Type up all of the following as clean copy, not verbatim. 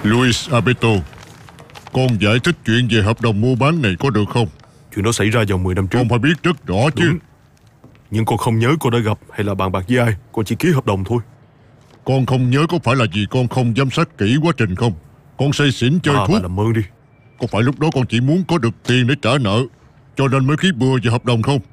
Luis Alberto, con giải thích chuyện về hợp đồng mua bán này có được không? Chuyện đó xảy ra vào 10 năm trước. Con phải biết rất rõ chứ. Đúng. Nhưng con không nhớ con đã gặp hay là bàn bạc với ai. Con chỉ ký hợp đồng thôi. Con không nhớ có phải là vì con không giám sát kỹ quá trình không? Con say xỉn chơi thuốc. Bà làm ơn đi. Có phải lúc đó con chỉ muốn có được tiền để trả nợ, cho nên mới ký bừa về hợp đồng không?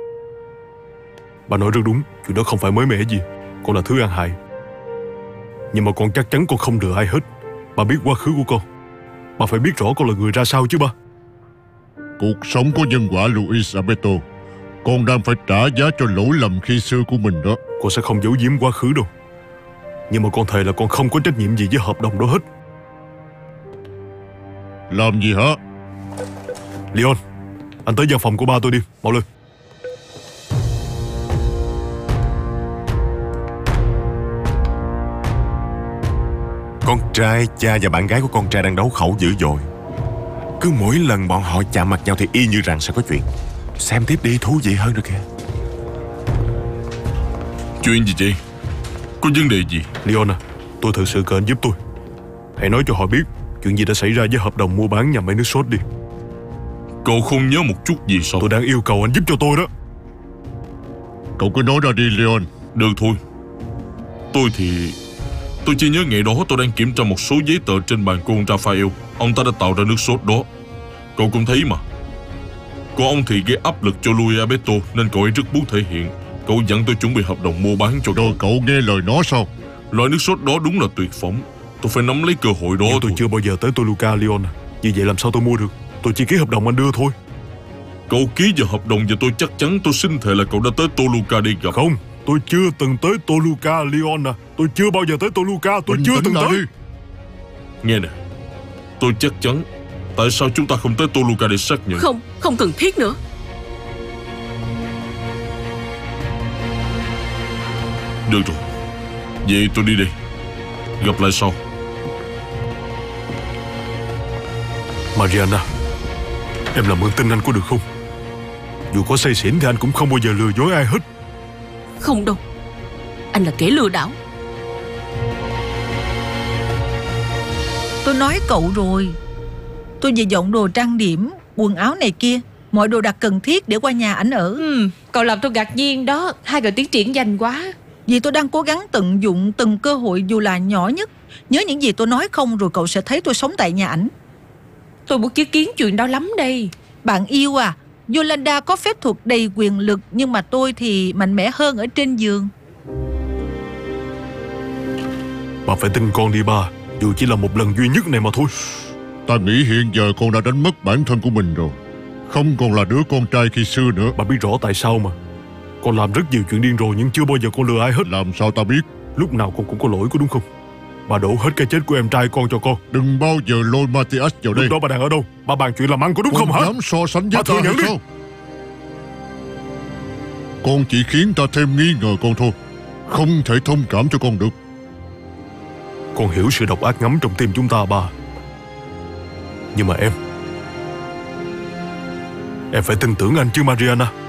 Bà nói rất đúng. Chuyện đó không phải mới mẻ gì. Con là thứ ăn hại. Nhưng mà con chắc chắn con không lừa ai hết. Bà biết quá khứ của con. Bà phải biết rõ con là người ra sao chứ ba. Cuộc sống có nhân quả, Luis Alberto. Con đang phải trả giá cho lỗi lầm khi xưa của mình đó. Con sẽ không giấu giếm quá khứ đâu. Nhưng mà con thề là con không có trách nhiệm gì với hợp đồng đó hết. Làm gì hả? Leon, anh tới văn phòng của ba tôi đi. Mau lên. Con trai, cha và bạn gái của con trai đang đấu khẩu dữ dội. Cứ mỗi lần bọn họ chạm mặt nhau thì y như rằng sẽ có chuyện. Xem tiếp đi, thú vị hơn được kìa. Chuyện gì vậy? Có vấn đề gì? Leon à, tôi thực sự cần anh giúp tôi. Hãy nói cho họ biết chuyện gì đã xảy ra với hợp đồng mua bán nhà máy nước sốt đi. Cậu không nhớ một chút gì sao? Tôi đang yêu cầu anh giúp cho tôi đó. Cậu cứ nói ra đi, Leon. Được thôi. Tôi chỉ nhớ ngày đó tôi đang kiểm tra một số giấy tờ trên bàn của ông Rafael. Ông ta đã tạo ra nước sốt đó. Cậu cũng thấy mà. Còn ông thì gây áp lực cho Luis Alberto, nên cậu ấy rất muốn thể hiện. Cậu dặn tôi chuẩn bị hợp đồng mua bán cho Rồi cậu nghe lời nó sao? loại nước sốt đó đúng là tuyệt phẩm. Tôi phải nắm lấy cơ hội đó. Nhưng tôi chưa bao giờ tới Toluca, Leon à. Như vậy làm sao tôi mua được? Tôi chỉ ký hợp đồng anh đưa thôi. Cậu ký vào hợp đồng và tôi chắc chắn, tôi xin thề là cậu đã tới Toluca đi gặp. Không, tôi chưa từng tới Toluca, Leon à. Tôi chưa bao giờ tới Toluca, tôi chưa từng tới. Nghe nè, tôi chắc chắn. Tại sao chúng ta không tới Toluca để xác nhận? Không cần thiết nữa. Được rồi, vậy tôi đi đây. Gặp lại sau. Mariana, em làm ơn tin anh có được không? Dù có say xỉn thì anh cũng không bao giờ lừa dối ai hết. Không đâu, anh là kẻ lừa đảo. Tôi nói cậu rồi. Tôi về dọn đồ trang điểm, quần áo này kia, mọi đồ đạc cần thiết để qua nhà ảnh ở. Cậu làm tôi ngạc nhiên đó. Hai người tiến triển nhanh quá. Vì tôi đang cố gắng tận dụng từng cơ hội dù là nhỏ nhất. Nhớ những gì tôi nói không, rồi cậu sẽ thấy tôi sống tại nhà ảnh. Tôi muốn chứng kiến chuyện đó lắm đây. Bạn yêu à, Yolanda có phép thuật đầy quyền lực, nhưng mà tôi thì mạnh mẽ hơn ở trên giường. Bà phải tin con đi ba. Dù chỉ là một lần duy nhất này mà thôi. Ta nghĩ hiện giờ con đã đánh mất bản thân của mình rồi. Không còn là đứa con trai khi xưa nữa. Bà biết rõ tại sao mà. Con làm rất nhiều chuyện điên rồ, nhưng chưa bao giờ con lừa ai hết. Làm sao ta biết? Lúc nào con cũng có lỗi, có đúng không? Bà đổ hết cái chết của em trai con cho con. Đừng bao giờ lôi Matias vào đây. Lúc đó bà đang ở đâu? Bà bàn chuyện làm ăn có đúng con không hả? Con dám so sánh với bà ta thừa nhận hay đi. sao? Con chỉ khiến ta thêm nghi ngờ con thôi. Không thể thông cảm cho con được. Con hiểu sự độc ác ngấm trong tim chúng ta ba. Nhưng mà em phải tin tưởng anh chứ, Mariana.